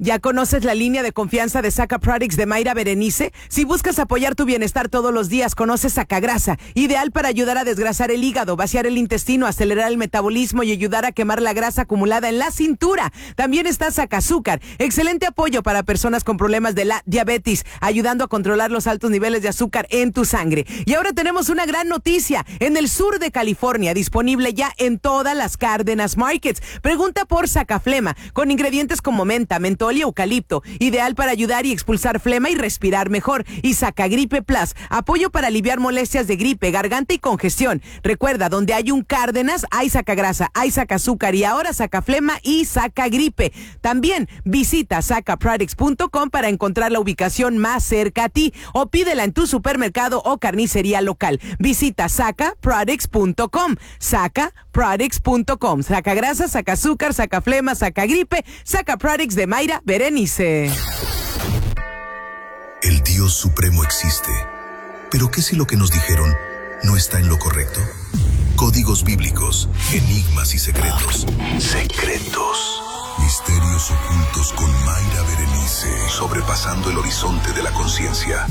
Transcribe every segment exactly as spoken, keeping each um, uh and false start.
¿Ya conoces la línea de confianza de Saca Products de Mayra Berenice? Si buscas apoyar tu bienestar todos los días, conoce Sacagrasa, ideal para ayudar a desgrasar el hígado, vaciar el intestino, acelerar el metabolismo y ayudar a quemar la grasa acumulada en la cintura. También está Sacazúcar, excelente apoyo para personas con problemas de la diabetes, ayudando a controlar los altos niveles de azúcar en tu sangre. Y ahora tenemos una gran noticia, en el sur de California, disponible ya en todas las Cárdenas Markets. Pregunta por Sacaflema, con ingredientes como menta, mentol y eucalipto, ideal para ayudar y expulsar flema y respirar mejor. Y Sacagripe Plus, apoyo para aliviar molestias de gripe, garganta y congestión. Recuerda, donde hay un Cárdenas, hay Sacagrasa, hay Sacazúcar y ahora Sacaflema y Sacagripe. También visita saca products punto com para encontrar la ubicación más cerca a ti o pídela en tu supermercado o carnicería local. Visita saca products punto com, saca products punto com. Sacagrasa, Sacazúcar, Sacaflema, Sacagripe, Saca Products de Mayra Berenice. El Dios Supremo existe, pero ¿qué si lo que nos dijeron no está en lo correcto? Códigos bíblicos, enigmas y secretos. Secretos. Misterios ocultos con Mayra Berenice, sobrepasando el horizonte de la conciencia.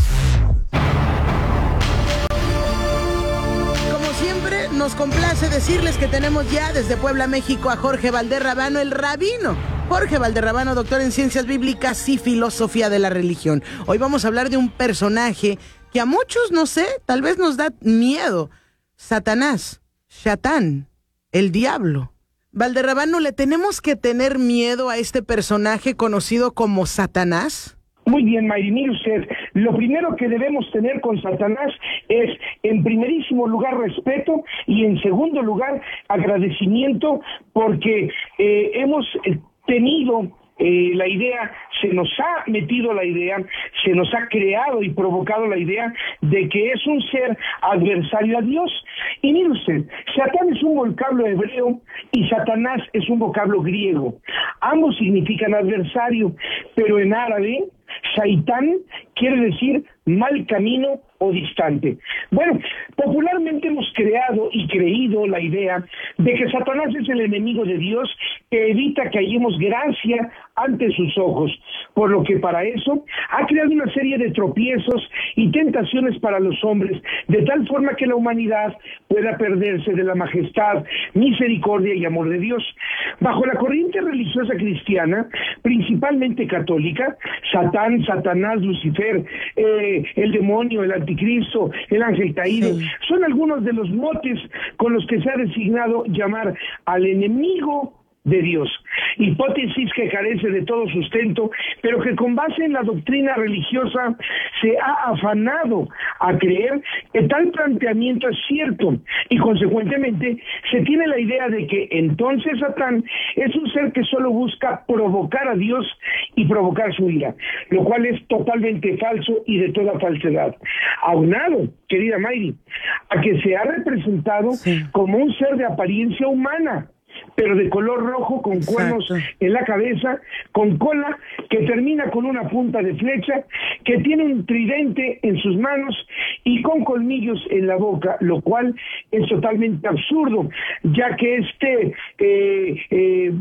Como siempre, nos complace decirles que tenemos ya desde Puebla, México, a Jorge Valderrabano, el rabino. Jorge Valderrabano, doctor en Ciencias Bíblicas y Filosofía de la Religión. Hoy vamos a hablar de un personaje que a muchos, no sé, tal vez nos da miedo. Satanás, Satán, el diablo. Valderrabano, ¿le tenemos que tener miedo a este personaje conocido como Satanás? Muy bien, Mayri, mire usted, lo primero que debemos tener con Satanás es, en primerísimo lugar, respeto y, en segundo lugar, agradecimiento, porque eh, hemos tenido eh, la idea, se nos ha metido la idea, se nos ha creado y provocado la idea de que es un ser adversario a Dios. Y mire usted, Satán es un vocablo hebreo y Satanás es un vocablo griego. Ambos significan adversario, pero en árabe, Saitán quiere decir mal camino o distante. Bueno, popularmente hemos creado y creído la idea de que Satanás es el enemigo de Dios que evita que hallemos gracia ante sus ojos, por lo que para eso ha creado una serie de tropiezos y tentaciones para los hombres, de tal forma que la humanidad pueda perderse de la majestad, misericordia y amor de Dios. Bajo la corriente religiosa cristiana, principalmente católica, Satán, Satanás, Lucifer, eh, el demonio, el anticristo, el ángel caído, sí, son algunos de los motes con los que se ha designado llamar al enemigo de Dios, hipótesis que carece de todo sustento, pero que con base en la doctrina religiosa se ha afanado a creer que tal planteamiento es cierto, y consecuentemente se tiene la idea de que entonces Satán es un ser que solo busca provocar a Dios y provocar su ira, lo cual es totalmente falso y de toda falsedad. Aunado, querida Mayri, a que se ha representado sí. como un ser de apariencia humana, pero de color rojo, con cuernos Exacto. en la cabeza, con cola que termina con una punta de flecha, que tiene un tridente en sus manos y con colmillos en la boca, lo cual es totalmente absurdo, ya que este eh, eh,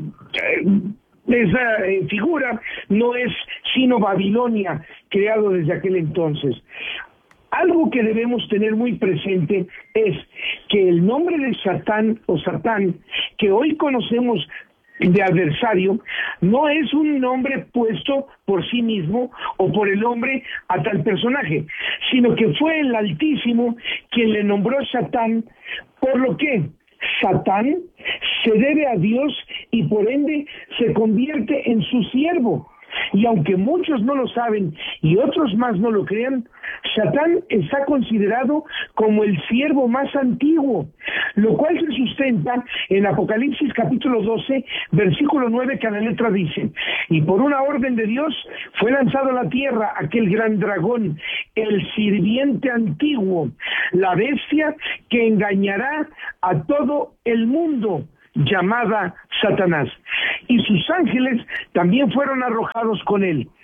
esa eh, figura no es sino Babilonia, creado desde aquel entonces. Algo que debemos tener muy presente es que el nombre de Satán o Satán, que hoy conocemos de adversario, no es un nombre puesto por sí mismo o por el hombre a tal personaje, sino que fue el Altísimo quien le nombró Satán, por lo que Satán se debe a Dios y por ende se convierte en su siervo. Y aunque muchos no lo saben y otros más no lo crean, Satán está considerado como el siervo más antiguo, lo cual se sustenta en Apocalipsis capítulo doce, versículo nueve, que a la letra dice: y por una orden de Dios fue lanzado a la tierra aquel gran dragón, el sirviente antiguo, la bestia que engañará a todo el mundo, llamada Satanás, y sus ángeles también fueron arrojados con él.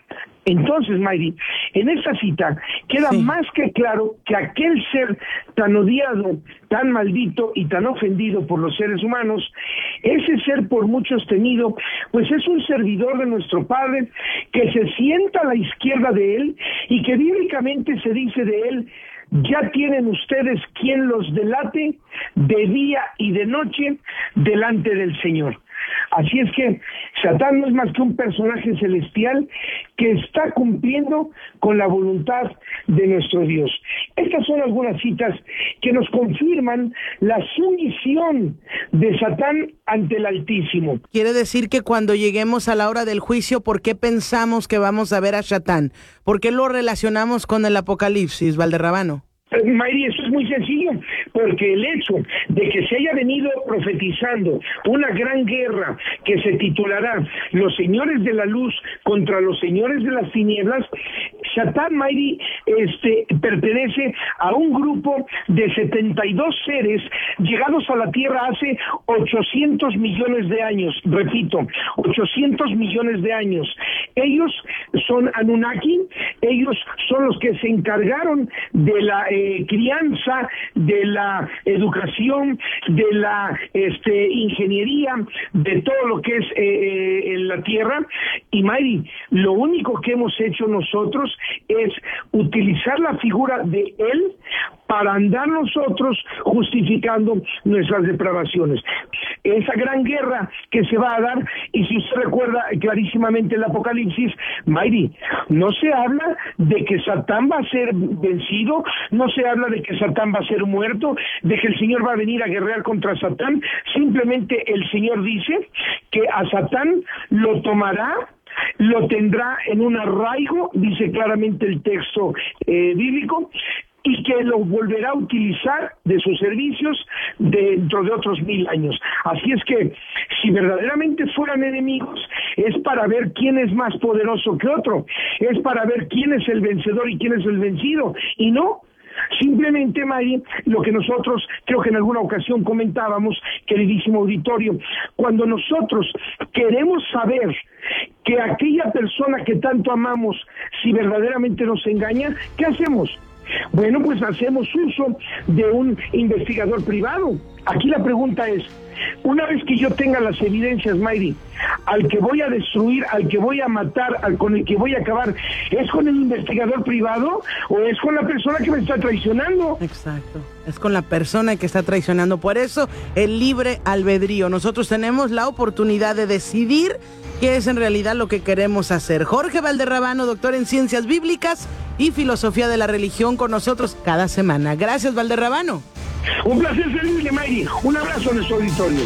Entonces, Mayri, en esta cita queda sí. más que claro que aquel ser tan odiado, tan maldito y tan ofendido por los seres humanos, ese ser por muchos temido, pues es un servidor de nuestro Padre que se sienta a la izquierda de Él y que bíblicamente se dice de Él: ya tienen ustedes quien los delate de día y de noche delante del Señor. Así es que Satán no es más que un personaje celestial que está cumpliendo con la voluntad de nuestro Dios. Estas son algunas citas que nos confirman la sumisión de Satán ante el Altísimo. Quiere decir que cuando lleguemos a la hora del juicio, ¿por qué pensamos que vamos a ver a Satán? ¿Por qué lo relacionamos con el Apocalipsis, Valderrábano? Mayri, eso es muy sencillo, porque el hecho de que se haya venido profetizando una gran guerra que se titulará Los Señores de la Luz contra los Señores de las Tinieblas, Satán, Mayri, este, pertenece a un grupo de setenta y dos seres llegados a la Tierra hace ochocientos millones de años, repito, ochocientos millones de años. Ellos son Anunnaki, ellos son los que se encargaron de la eh, crianza, de la educación, de la este, ingeniería, de todo lo que es eh, eh, en la Tierra. Y Mayri, lo único que hemos hecho nosotros es utilizar la figura de él para andar nosotros justificando nuestras depravaciones. Esa gran guerra que se va a dar, y si usted recuerda clarísimamente el Apocalipsis, Mayri, no se habla de que Satán va a ser vencido, no se habla de que Satán va a ser muerto, de que el Señor va a venir a guerrear contra Satán. Simplemente el Señor dice que a Satán lo tomará, lo tendrá en un arraigo, dice claramente el texto eh, bíblico, y que lo volverá a utilizar de sus servicios dentro de otros mil años. Así es que, si verdaderamente fueran enemigos, es para ver quién es más poderoso que otro, es para ver quién es el vencedor y quién es el vencido, y no simplemente, Mari, lo que nosotros creo que en alguna ocasión comentábamos, queridísimo auditorio, cuando nosotros queremos saber que aquella persona que tanto amamos, si verdaderamente nos engaña, ¿qué hacemos? Bueno, pues hacemos uso de un investigador privado. Aquí la pregunta es, una vez que yo tenga las evidencias, Mayri, al que voy a destruir, al que voy a matar, al con el que voy a acabar, ¿es con el investigador privado o es con la persona que me está traicionando? Exacto, es con la persona que está traicionando. Por eso, el libre albedrío. Nosotros tenemos la oportunidad de decidir qué es en realidad lo que queremos hacer. Jorge Valderrábano, doctor en Ciencias Bíblicas y Filosofía de la Religión, con nosotros cada semana. Gracias, Valderrábano. Un placer servirle, Mayri. Un abrazo a nuestro auditorio.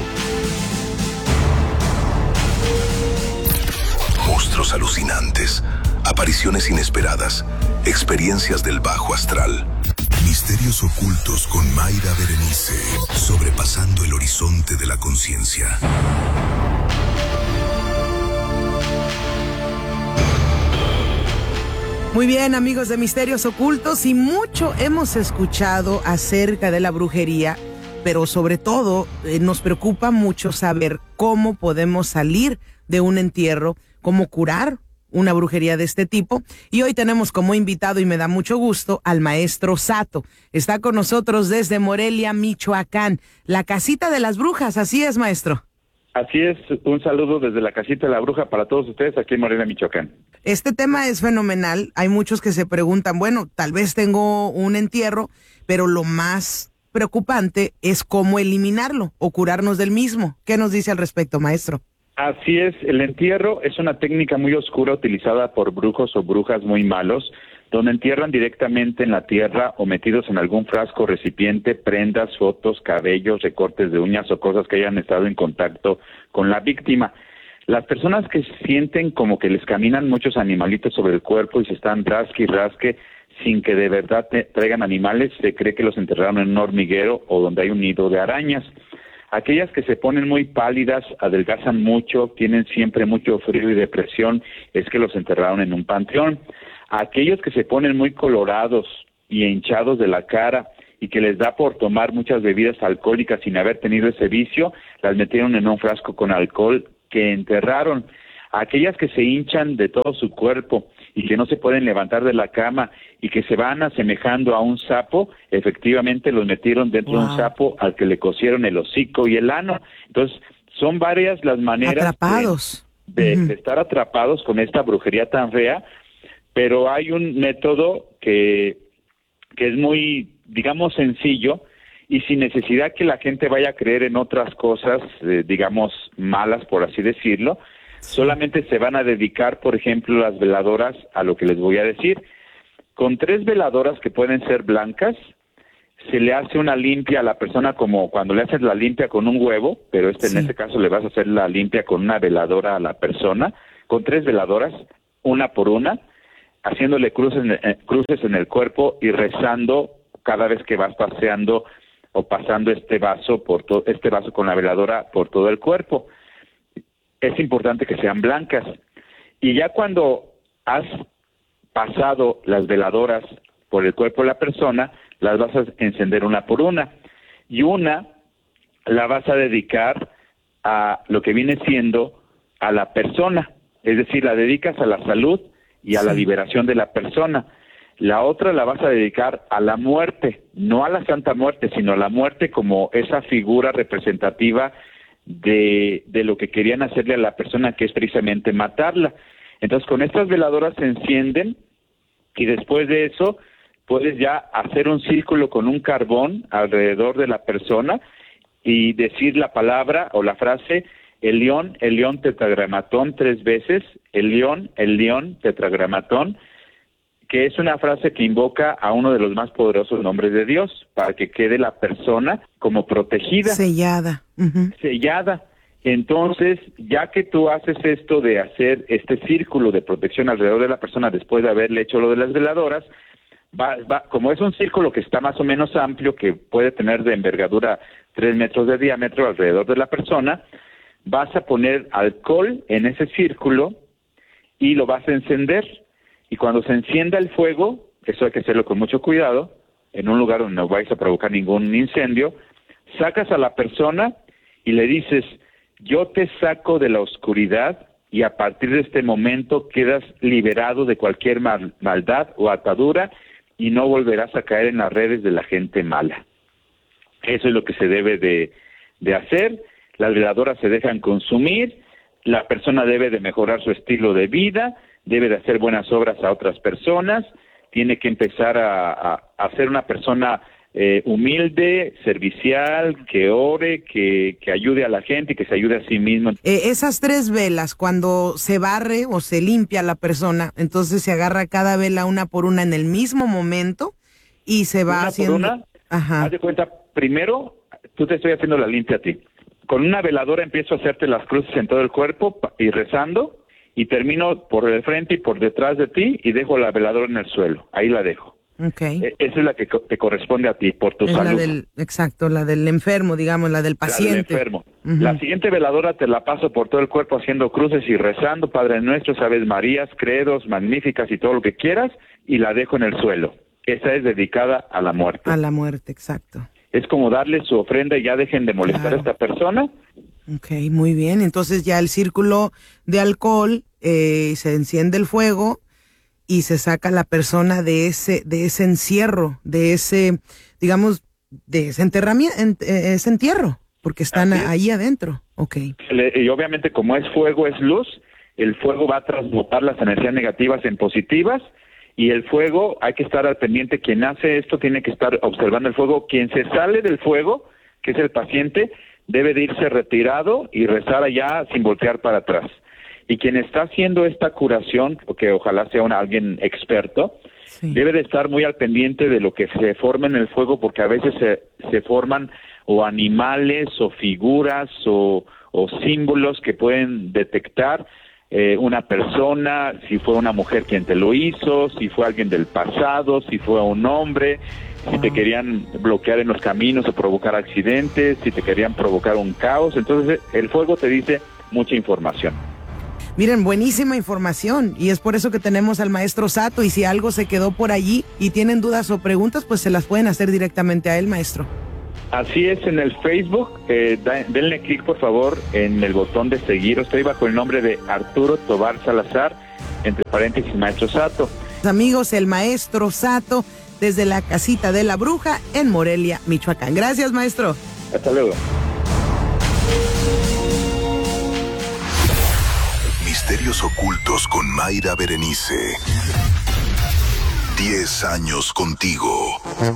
Monstruos alucinantes, apariciones inesperadas, experiencias del bajo astral, misterios ocultos con Mayra Berenice, sobrepasando el horizonte de la conciencia. Muy bien, amigos de Misterios Ocultos, y mucho hemos escuchado acerca de la brujería, pero sobre todo eh, nos preocupa mucho saber cómo podemos salir de un entierro, cómo curar una brujería de este tipo. Y hoy tenemos como invitado, y me da mucho gusto, al maestro Sato. Está con nosotros desde Morelia, Michoacán, la casita de las brujas. Así es, maestro. Así es, un saludo desde la casita de la bruja para todos ustedes aquí en Morelia, Michoacán. Este tema es fenomenal. Hay muchos que se preguntan, bueno, tal vez tengo un entierro, pero lo más preocupante es cómo eliminarlo o curarnos del mismo. ¿Qué nos dice al respecto, maestro? Así es, el entierro es una técnica muy oscura utilizada por brujos o brujas muy malos, donde entierran directamente en la tierra o metidos en algún frasco, recipiente, prendas, fotos, cabellos, recortes de uñas o cosas que hayan estado en contacto con la víctima. Las personas que sienten como que les caminan muchos animalitos sobre el cuerpo y se están rasque y rasque sin que de verdad traigan animales, se cree que los enterraron en un hormiguero o donde hay un nido de arañas. Aquellas que se ponen muy pálidas, adelgazan mucho, tienen siempre mucho frío y depresión, es que los enterraron en un panteón. Aquellos que se ponen muy colorados y hinchados de la cara y que les da por tomar muchas bebidas alcohólicas sin haber tenido ese vicio, las metieron en un frasco con alcohol que enterraron. aquellas que se hinchan de todo su cuerpo y que no se pueden levantar de la cama y que se van asemejando a un sapo, efectivamente los metieron dentro wow. de un sapo al que le cosieron el hocico y el ano. Entonces, son varias las maneras atrapados. De, de, uh-huh. de estar atrapados con esta brujería tan fea, pero hay un método que, que es muy, digamos, sencillo y sin necesidad que la gente vaya a creer en otras cosas, eh, digamos, malas, por así decirlo. Solamente se van a dedicar, por ejemplo, las veladoras a lo que les voy a decir. Con tres veladoras que pueden ser blancas, se le hace una limpia a la persona como cuando le haces la limpia con un huevo, pero este sí. en este caso le vas a hacer la limpia con una veladora a la persona, con tres veladoras, una por una, haciéndole cruces en, eh, cruces en el cuerpo y rezando cada vez que vas paseando o pasando este vaso por to- este vaso con la veladora por todo el cuerpo. Es importante que sean blancas. Y ya cuando has pasado las veladoras por el cuerpo de la persona, las vas a encender una por una. Y una la vas a dedicar a lo que viene siendo a la persona. Es decir, la dedicas a la salud y a sí. la liberación de la persona. La otra la vas a dedicar a la muerte, no a la Santa Muerte, sino a la muerte como esa figura representativa de, de lo que querían hacerle a la persona, que es precisamente matarla. Entonces, con estas veladoras se encienden y después de eso puedes ya hacer un círculo con un carbón alrededor de la persona y decir la palabra o la frase el león, el león tetragramatón tres veces, el león, el león tetragramatón, que es una frase que invoca a uno de los más poderosos nombres de Dios, para que quede la persona como protegida. Sellada. Uh-huh. Sellada. Entonces, ya que tú haces esto de hacer este círculo de protección alrededor de la persona después de haberle hecho lo de las veladoras, va, va, como es un círculo que está más o menos amplio, que puede tener de envergadura tres metros de diámetro alrededor de la persona, vas a poner alcohol en ese círculo y lo vas a encender. Y cuando se encienda el fuego, eso hay que hacerlo con mucho cuidado, en un lugar donde no vais a provocar ningún incendio, sacas a la persona y le dices, yo te saco de la oscuridad y a partir de este momento quedas liberado de cualquier mal, maldad o atadura y no volverás a caer en las redes de la gente mala. Eso es lo que se debe de, de hacer. Las veladoras se dejan consumir, la persona debe de mejorar su estilo de vida, debe de hacer buenas obras a otras personas, tiene que empezar a, a, a ser una persona eh, humilde, servicial, que ore, que, que ayude a la gente y que se ayude a sí mismo. Eh, esas tres velas, cuando se barre o se limpia la persona, entonces se agarra cada vela una por una en el mismo momento y se va una haciendo... Por una, Ajá. Haz de cuenta, primero, tú te estoy haciendo la limpia a ti. Con una veladora empiezo a hacerte las cruces en todo el cuerpo y rezando, y termino por el frente y por detrás de ti y dejo la veladora en el suelo. Ahí la dejo. Okay. E- esa es la que co- te corresponde a ti, por tu es salud. La del, exacto, la del enfermo, digamos, la del paciente. La del enfermo. Uh-huh. La siguiente veladora te la paso por todo el cuerpo haciendo cruces y rezando, Padre Nuestro, Aves Marías, credos, magníficas y todo lo que quieras, y la dejo en el suelo. Esa es dedicada a la muerte. A la muerte, exacto. Es como darle su ofrenda y ya dejen de molestar claro. a esta persona. Ok, muy bien. Entonces ya el círculo de alcohol, eh, se enciende el fuego y se saca la persona de ese de ese encierro, de ese, digamos, de ese enterramiento, ese entierro, porque están ahí adentro. Ok. Y obviamente como es fuego, es luz, el fuego va a transmutar las energías negativas en positivas. Y el fuego, hay que estar al pendiente, quien hace esto tiene que estar observando el fuego, quien se sale del fuego, que es el paciente, debe de irse retirado y rezar allá sin voltear para atrás. Y quien está haciendo esta curación, que ojalá sea un, alguien experto, sí. debe de estar muy al pendiente de lo que se forma en el fuego, porque a veces se, se forman o animales o figuras o, o símbolos que pueden detectar Eh, una persona, si fue una mujer quien te lo hizo, si fue alguien del pasado, si fue un hombre, si te querían bloquear en los caminos o provocar accidentes, si te querían provocar un caos. Entonces el fuego te dice mucha información. Miren, buenísima información, y es por eso que tenemos al maestro Sato, y si algo se quedó por allí y tienen dudas o preguntas, pues se las pueden hacer directamente a él, maestro. Así es, en el Facebook, eh, da, denle clic por favor en el botón de seguir. Estoy bajo el nombre de Arturo Tobar Salazar, entre paréntesis Maestro Sato. Amigos, el Maestro Sato, desde la casita de la bruja en Morelia, Michoacán. Gracias, maestro. Hasta luego. Misterios ocultos con Mayra Berenice. Diez años contigo.